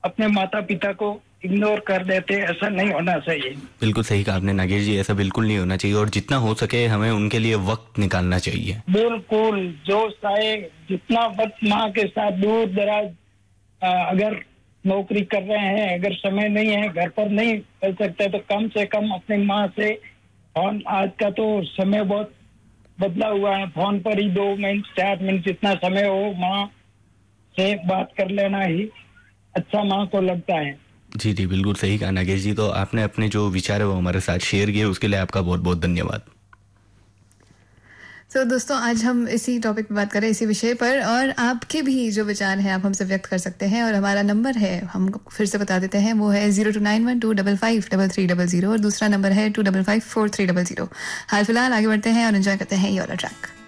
अपने माता पिता को इग्नोर कर देते, ऐसा नहीं होना चाहिए। बिल्कुल सही कहा आपने नागेश जी, ऐसा बिल्कुल नहीं होना चाहिए और जितना हो सके हमें उनके लिए वक्त निकालना चाहिए। बिल्कुल, जो चाहे जितना वक्त माँ के साथ दूर दराज, अगर नौकरी कर रहे हैं, अगर समय नहीं है, घर पर नहीं कर सकते, तो कम से कम अपनी माँ से फोन, आज का तो समय बहुत बदला हुआ है, फोन पर ही 2 मिनट 4 मिनट जितना समय हो माँ से बात कर लेना ही अच्छा माँ को लगता है। जी जी, बिल्कुल सही कहा नागेश जी। तो आपने अपने जो विचार है वो हमारे साथ शेयर किए, उसके लिए आपका बहुत बहुत धन्यवाद। तो दोस्तों आज हम इसी टॉपिक पे बात करें, इसी विषय पर, और आपके भी जो विचार हैं आप हमसे व्यक्त कर सकते हैं। और हमारा नंबर है, हम फिर से बता देते हैं, वो है 0291255300 और दूसरा नंबर है 255430। हाल फिलहाल आगे बढ़ते हैं और एंजॉय करते हैं ये वाला ट्रैक।